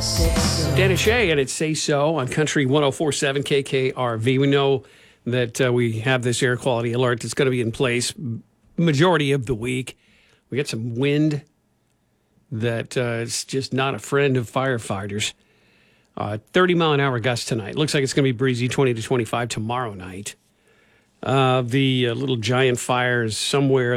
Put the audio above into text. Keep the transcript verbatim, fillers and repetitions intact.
Dennis Shea, and it's Say So on Country one oh four point seven K K R V. We know that uh, we have this air quality alert that's going to be in place majority of the week. We get some wind that uh, is just not a friend of firefighters. Uh, thirty mile an hour gusts tonight. Looks like it's going to be breezy, twenty to twenty-five tomorrow night. Uh, the uh, little giant fires somewhere